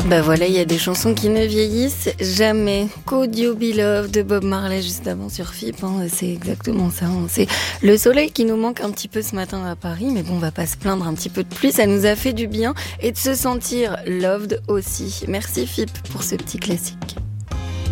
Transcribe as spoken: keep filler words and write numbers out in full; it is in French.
Bah voilà, il y a des chansons qui ne vieillissent jamais. Could You Be Loved de Bob Marley juste avant sur F I P, hein, c'est exactement ça. Hein. C'est le soleil qui nous manque un petit peu ce matin à Paris, mais bon, on va pas se plaindre, un petit peu de pluie, ça nous a fait du bien et de se sentir loved aussi. Merci F I P pour ce petit classique.